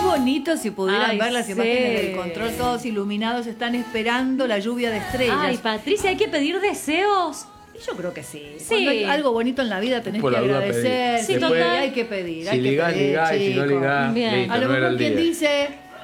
bonito si pudieran ver las imágenes del control, todos iluminados, están esperando la lluvia de estrellas. Ay, Patricia, ¿hay que pedir deseos? Yo creo que sí. Sí. Cuando hay algo bonito en la vida tenés que agradecer. Sí, total. Hay que pedir. Si ligás, ligás, y si no ligás, listo, a lo no era mejor el quien día. dice,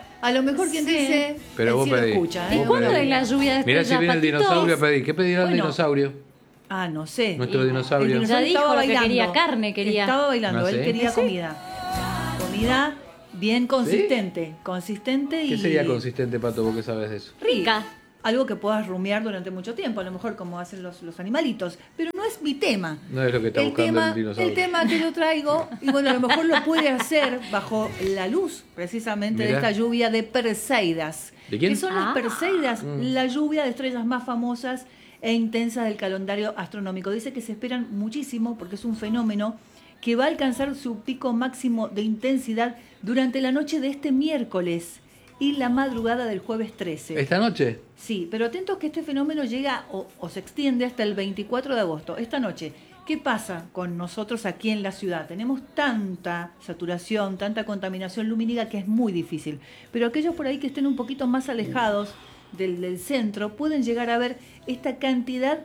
pero vos pedís. escucha. ¿Y cuándo es la lluvia de Mirá estrellas, si viene el Patitos? dinosaurio a pedir. ¿Qué pedirá el dinosaurio? Ah, no sé. Nuestro dinosaurio. El Ya dinosaurio dijo estaba que bailando. quería carne, quería. Estaba bailando, ¿Ah, él sí? quería ¿Sí? comida. Comida bien consistente. Consistente y... ¿Qué sería consistente, Pato? ¿Vos qué sabes de eso? Rica. Algo que puedas rumiar durante mucho tiempo, a lo mejor como hacen los animalitos. Pero no es mi tema. No es lo que está buscando el dinosaurio. El tema que yo traigo, y bueno, a lo mejor lo puede hacer bajo la luz, precisamente, Mirá. de esta lluvia de Perseidas. ¿De quién? ¿Qué son las Perseidas? La lluvia de estrellas más famosas e intensas del calendario astronómico. Dice que se esperan muchísimo porque es un fenómeno que va a alcanzar su pico máximo de intensidad durante la noche de este miércoles y la madrugada del jueves 13. ¿Esta noche? Sí, pero atentos que este fenómeno llega o se extiende hasta el 24 de agosto, esta noche. ¿Qué pasa con nosotros aquí en la ciudad? Tenemos tanta saturación, tanta contaminación lumínica que es muy difícil. Pero aquellos por ahí que estén un poquito más alejados del centro pueden llegar a ver esta cantidad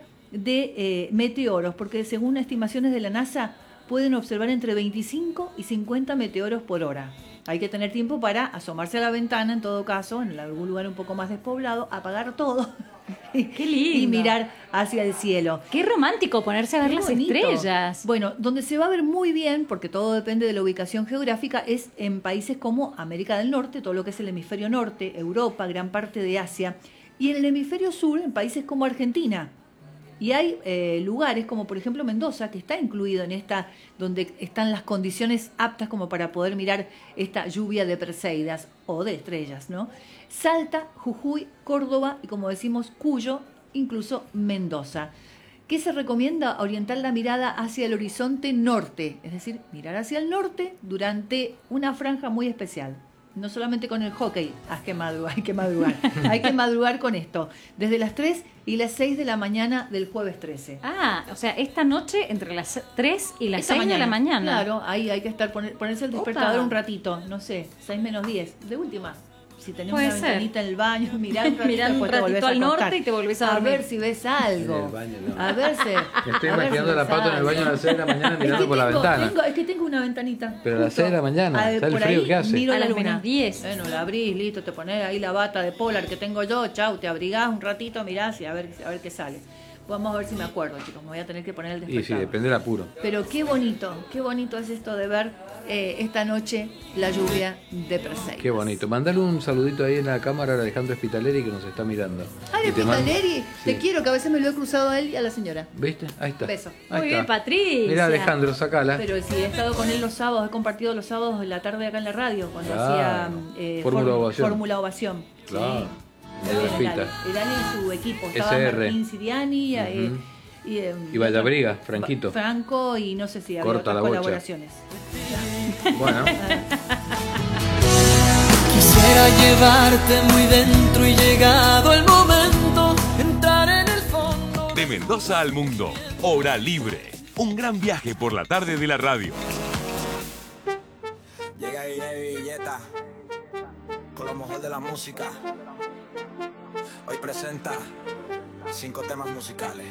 de meteoros, porque según estimaciones de la NASA pueden observar entre 25 y 50 meteoros por hora. Hay que tener tiempo para asomarse a la ventana, en todo caso, en algún lugar un poco más despoblado, apagar todo Qué lindo. y mirar hacia el cielo. Qué romántico ponerse a ver Qué las bonito. estrellas. Bueno, donde se va a ver muy bien, porque todo depende de la ubicación geográfica, es en países como América del Norte, todo lo que es el hemisferio norte, Europa, gran parte de Asia, y en el hemisferio sur, en países como Argentina. Y hay lugares como por ejemplo Mendoza, que está incluido en esta, donde están las condiciones aptas como para poder mirar esta lluvia de Perseidas o de estrellas, ¿no? Salta, Jujuy, Córdoba y como decimos Cuyo, incluso Mendoza. ¿Qué se recomienda? Orientar la mirada hacia el horizonte norte, es decir, mirar hacia el norte durante una franja muy especial. No solamente con el hockey, hay que madrugar, hay que madrugar con esto, desde las 3 y las 6 de la mañana del jueves 13. Ah, o sea, esta noche entre las 3 y las Esta 6 de la mañana. Claro, ahí hay que estar, ponerse el despertador Opa. un ratito, no sé, 6 menos 10, de última. Si tenés Puede una ser. ventanita en el baño, mirá un ratito, Mirá un después te ratito volvés a al acostar. norte y te volvés a dormir. ver si ves algo. En el baño, no. A ver si... Me estoy a ver imaginando si la ves Pato en el algo. baño a las 6 de la mañana mirando por la ventana. Es que tengo una ventanita. Pero a las 6 de la mañana, ¿sabes el por frío ahí que hace? miro A la las luna. menos 10. Bueno, la abrís, listo, te pones ahí la bata de polar que tengo yo, chau, te abrigás un ratito, mirás y a ver qué sale. Vamos a ver si me acuerdo, chicos, me voy a tener que poner el Y despertador. sí, depende del apuro. Pero qué bonito es esto de ver esta noche la lluvia de Perseidas. Qué bonito. Mandale un saludito ahí en la cámara a Alejandro Spitaleri que nos está mirando. Ay, Y te mando- Spitaleri, te Sí. quiero, que a veces me lo he cruzado a él y a la señora. ¿Viste? Ahí está. Beso. Ahí Muy está. bien, Patricia. Mirá, Alejandro, sacala. Pero sí, he estado con él los sábados, he compartido los sábados en la tarde acá en la radio, cuando Claro. hacía Fórmula Ovación. Fórmula Ovación. Claro. Sí. El Muy bien, Pita. Dani y su equipo. Estaba SR. Martín Siriani Y Vallabriga, Franquito. Franco y no sé si había Corta otras la bocha. colaboraciones. Bueno, Quisiera llevarte muy dentro y llegado el momento, entrar en el fondo. De Mendoza al mundo, Hora Libre. Un gran viaje por la tarde de la radio. Llega Irene Villeta con lo mejor de la música. Hoy presenta 5 temas musicales.